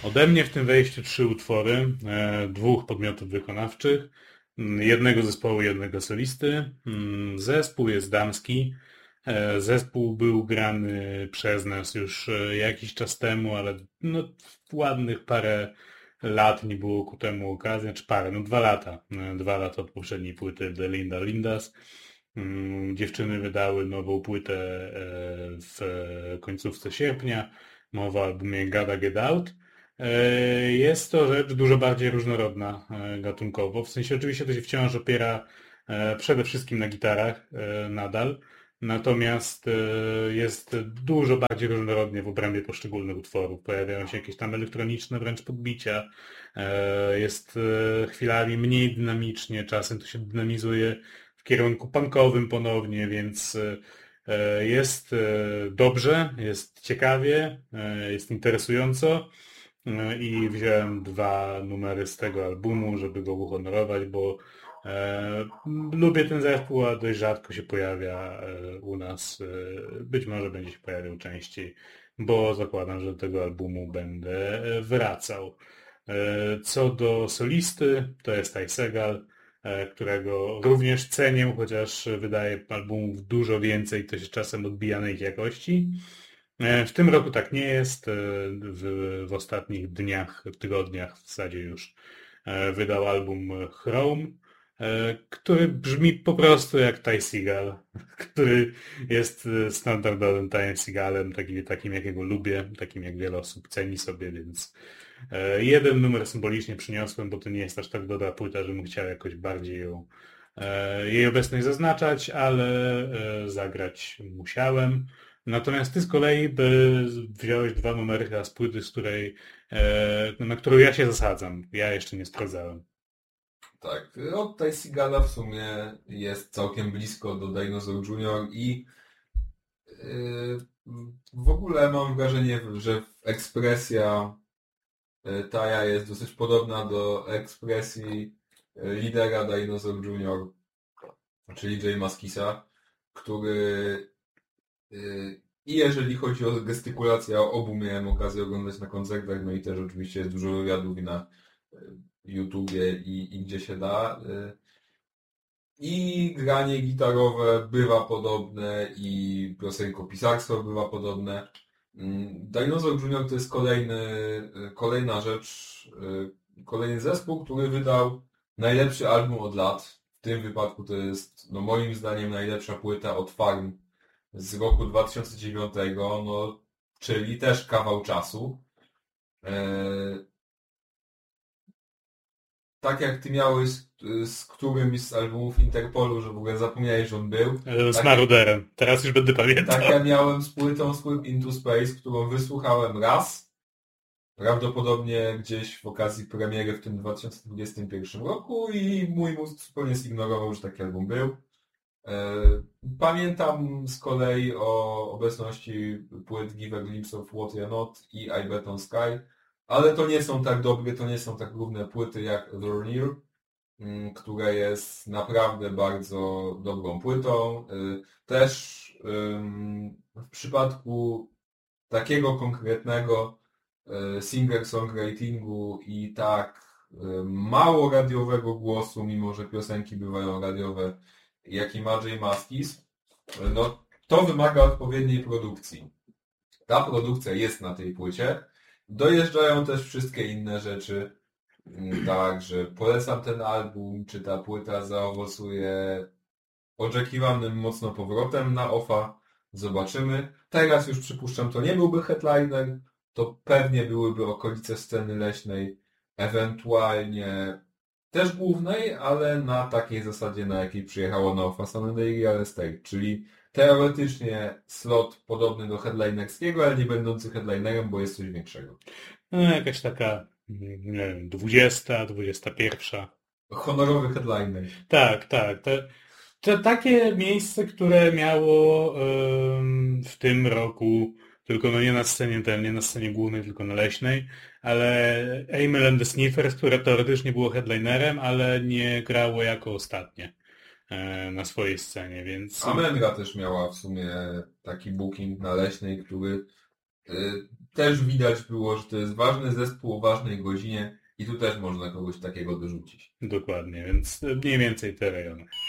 Ode mnie w tym wejściu 3 utwory, 2 podmiotów wykonawczych, jednego zespołu, jednego solisty. Zespół jest damski. Zespół był grany przez nas już jakiś czas temu, ale no, ładnych parę lat nie było ku temu okazji, czy parę, no 2 lata. 2 lata od poprzedniej płyty The Linda Lindas. Dziewczyny wydały nową płytę w końcówce sierpnia. Mowa o albumie Gotta Get Out. Jest to rzecz dużo bardziej różnorodna gatunkowo. W sensie oczywiście to się wciąż opiera przede wszystkim na gitarach nadal. Natomiast jest dużo bardziej różnorodnie w obrębie poszczególnych utworów. Pojawiają się jakieś tam elektroniczne wręcz podbicia. Jest chwilami mniej dynamicznie, czasem to się dynamizuje w kierunku punkowym ponownie, więc jest dobrze, jest ciekawie, jest interesująco i wziąłem 2 numery z tego albumu, żeby go uhonorować, bo lubię ten zespół, a dość rzadko się pojawia u nas. Być może będzie się pojawiał częściej, bo zakładam, że do tego albumu będę wracał. Co do solisty, to jest Ty Segall, którego również cenię, chociaż wydaje albumów dużo więcej, to się czasem odbija na ich jakości. W tym roku tak nie jest. W ostatnich dniach, tygodniach w zasadzie już wydał album Chrome, który brzmi po prostu jak Ty Segall, który jest standardowym Ty Segallem, takim jakiego lubię, takim jak wiele osób ceni sobie, więc jeden numer symbolicznie przyniosłem, bo to nie jest aż tak dobra płyta, żebym chciał jakoś bardziej jej obecność zaznaczać, ale zagrać musiałem. Natomiast ty z kolei wziąłeś 2 numery chyba z płyty, na którą ja się zasadzam. Ja jeszcze nie sprawdzałem. Tak, od Ty Segalla w sumie jest całkiem blisko do Dinosaur Jr. i w ogóle mam wrażenie, że ekspresja Taja jest dosyć podobna do ekspresji lidera Dinosaur Jr., czyli Jay Maskisa, który i jeżeli chodzi o gestykulację, obu miałem okazję oglądać na koncertach, no i też oczywiście jest dużo wywiadów i na YouTubie i gdzie się da. I granie gitarowe bywa podobne i piosenkopisarstwo bywa podobne. Dinosaur Jr. to jest kolejna rzecz, kolejny zespół, który wydał najlepszy album od lat. W tym wypadku to jest, no moim zdaniem, najlepsza płyta od Farm z roku 2009, no, czyli też kawał czasu. Tak jak ty miałeś z którymś z albumów Interpolu, że w ogóle zapomniałeś, że on był. Z Tak, Maruderem. Teraz już będę pamiętał. tak ja miałem z płytą Squid Into Space, którą wysłuchałem raz. Prawdopodobnie gdzieś w okazji premiery w tym 2021 roku i mój mózg zupełnie zignorował, że taki album był. Pamiętam z kolei o obecności płyt Give a Glimpse of What You're Not i I Bet on Sky, ale to nie są tak dobre, to nie są tak równe płyty jak The Near, która jest naprawdę bardzo dobrą płytą. Też w przypadku takiego konkretnego singer-songwritingu i tak mało radiowego głosu, mimo że piosenki bywają radiowe, jaki ma Jay Maskis, no to wymaga odpowiedniej produkcji. Ta produkcja jest na tej płycie. Dojeżdżają też wszystkie inne rzeczy. Także polecam ten album, czy ta płyta zaowocuje oczekiwanym mocno powrotem na OFA. Zobaczymy. Teraz już przypuszczam, to nie byłby headliner, to pewnie byłyby okolice sceny leśnej, ewentualnie też głównej, ale na takiej zasadzie, na jakiej przyjechało na OFA San Diego State, czyli teoretycznie slot podobny do headlinerskiego, ale nie będący headlinerem, bo jest coś większego. No, jakaś taka, nie wiem, 20, 21. Honorowy headliner. Tak, tak. To takie miejsce, które miało w tym roku, tylko no nie na scenie nie na scenie głównej, tylko na leśnej, ale Amel and the Sniffers, które teoretycznie było headlinerem, ale nie grało jako ostatnie na swojej scenie, więc... Amendra też miała w sumie taki booking na leśnej, który też widać było, że to jest ważny zespół o ważnej godzinie i tu też można kogoś takiego dorzucić. Dokładnie, więc mniej więcej te rejony.